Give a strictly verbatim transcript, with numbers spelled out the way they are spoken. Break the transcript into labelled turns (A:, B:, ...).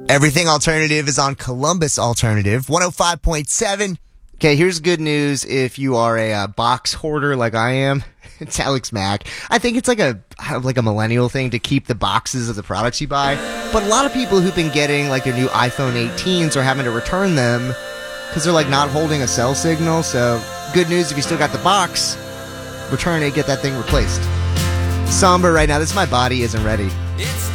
A: Everything Alternative is on Columbus Alternative, one oh five point seven.
B: Okay, here's good news if you are a uh, box hoarder like I am. It's Alex Mack. I think it's like a like a millennial thing to keep the boxes of the products you buy. But a lot of people who've been getting like their new iPhone eighteens are having to return them because they're like not holding a cell signal. So good news if you still got the box, return it, get that thing replaced. Somber right now. This My Body Isn't Ready.
C: It's